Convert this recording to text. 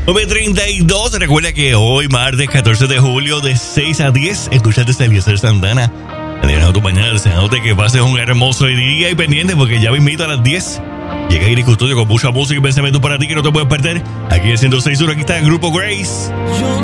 9:32. Recuerda que hoy, martes 14 de julio, de 6 a 10, escuchaste a Eliezer Santana. Adiós, tu mañana, deseándote que pases un hermoso día y pendiente, porque ya me invito a las 10. Llega Iris Custodio con mucha música y pensamiento para ti que no te puedes perder. Aquí en 106.1, aquí está el Grupo Grace.